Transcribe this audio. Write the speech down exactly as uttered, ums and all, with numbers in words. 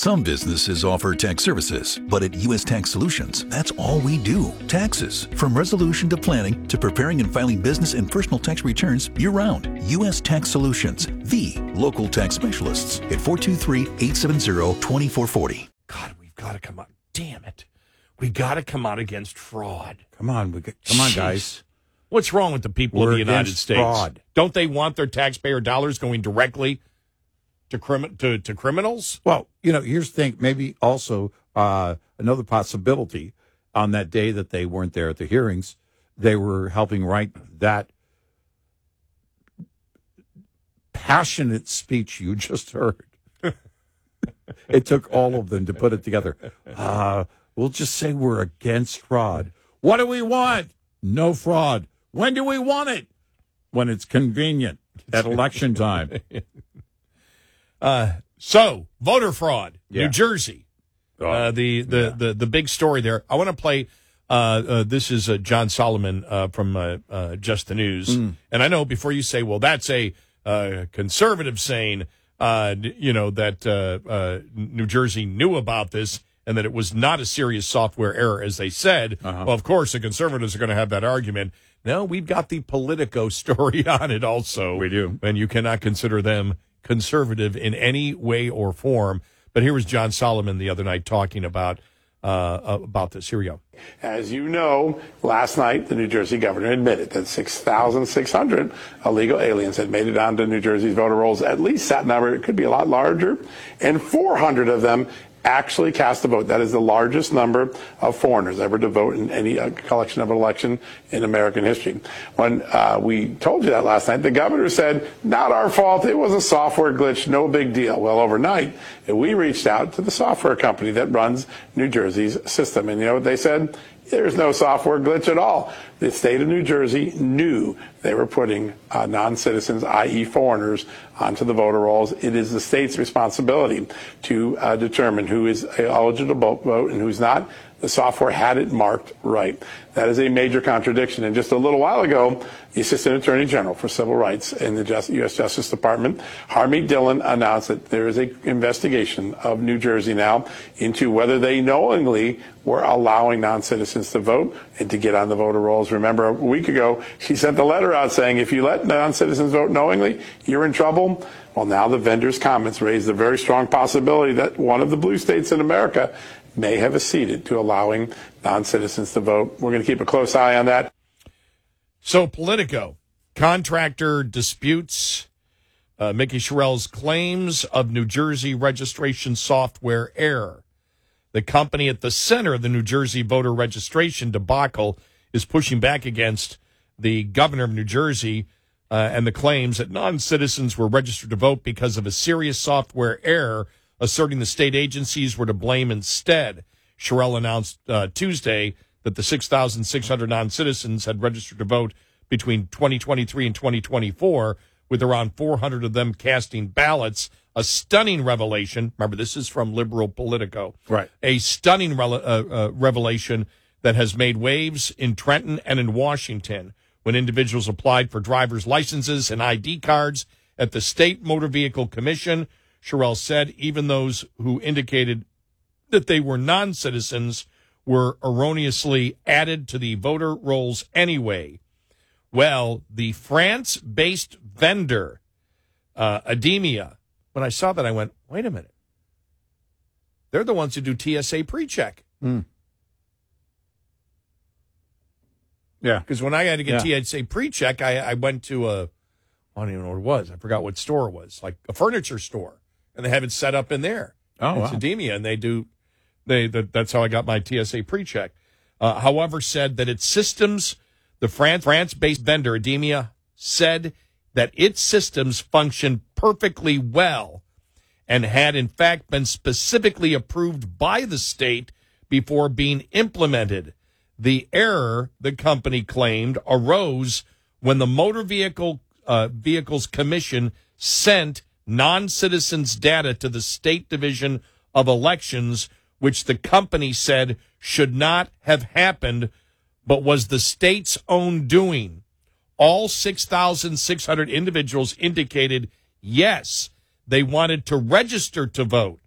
Some businesses offer tax services, but at U S Tax Solutions, that's all we do. Taxes. From resolution to planning to preparing and filing business and personal tax returns year-round. U S Tax Solutions, the local tax specialists at four two three, eight seven zero, two four four zero. God, we've got to come out. Damn it. We got to come out against fraud. Come on, we got, come on, Jeez. guys. What's wrong with the people We're of the United against States? fraud. Don't they want their taxpayer dollars going directly to crim- to, to criminals? Well, you know, here's the thing. Maybe also uh, another possibility on that day that they weren't there at the hearings, they were helping write that passionate speech you just heard. It took all of them to put it together. Uh, we'll just say we're against fraud. What do we want? No fraud. When do we want it? When it's convenient at election time. Uh, so, voter fraud, Yeah. New Jersey. Uh, the, the, Yeah. the, the big story there. I want to play, uh, uh, this is uh, John Solomon uh, from uh, uh, Just the News. Mm. And I know before you say, well, that's a uh, conservative saying, uh, you know, that uh, uh, New Jersey knew about this and that it was not a serious software error, as they said. Uh-huh. Well, of course, the conservatives are going to have that argument. No, we've got the Politico story on it also. We do. And you cannot consider them conservative in any way or form. But here was John Solomon the other night talking about uh, about this. Here we go. As you know, last night the New Jersey governor admitted that six thousand six hundred illegal aliens had made it onto New Jersey's voter rolls. At least that number, it could be a lot larger, and four hundred of them actually cast a vote. That is the largest number of foreigners ever to vote in any uh, collection of an election in American history. When uh, we told you that last night, the governor said, not our fault, it was a software glitch, no big deal. Well, overnight, we reached out to the software company that runs New Jersey's system. And you know what they said? There's no software glitch at all. The state of New Jersey knew they were putting uh, non-citizens, that is foreigners, onto the voter rolls. It is the state's responsibility to uh, determine who is eligible to vote and who's not. The software had it marked right. That is a major contradiction. And just a little while ago, the Assistant Attorney General for Civil Rights in the Just, U S Justice Department, Harmeet Dillon, announced that there is an investigation of New Jersey now into whether they knowingly were allowing non-citizens to vote and to get on the voter rolls. Remember, a week ago, she sent a letter out saying, if you let non-citizens vote knowingly, you're in trouble. Well, now the vendor's comments raise the very strong possibility that one of the blue states in America may have acceded to allowing non-citizens to vote. We're going to keep a close eye on that. So, Politico, contractor disputes, uh, Mickey Sherrill's claims of New Jersey registration software error. The company at the center of the New Jersey voter registration debacle is pushing back against the governor of New Jersey uh, and the claims that non-citizens were registered to vote because of a serious software error, asserting the state agencies were to blame instead. Sherrill announced uh, Tuesday that the six thousand six hundred non-citizens had registered to vote between twenty twenty-three and twenty twenty-four, with around four hundred of them casting ballots. A stunning revelation. Remember, this is from liberal Politico. Right. A stunning re- uh, uh, revelation that has made waves in Trenton and in Washington when individuals applied for driver's licenses and I D cards at the State Motor Vehicle Commission. Sherrill said even those who indicated that they were non-citizens were erroneously added to the voter rolls anyway. Well, the France-based vendor, uh, Ademia, when I saw that, I went, wait a minute. They're the ones who do T S A pre-check. Mm. Yeah. Because when I had to get Yeah. T S A pre-check, I, I went to a, I don't even know what it was. I forgot what store it was, like a furniture store. And they have it set up in there. Oh, It's wow. Ademia, and they do, they that, that's how I got my T S A pre-check. Uh, however, said that its systems, the France, France-based vendor, Ademia, said that its systems function perfectly well and had, in fact, been specifically approved by the state before being implemented. The error, the company claimed, arose when the Motor Vehicle uh, Vehicles Commission sent non-citizens' data to the State Division of Elections, which the company said should not have happened, but was the state's own doing. All six thousand six hundred individuals indicated, yes, they wanted to register to vote.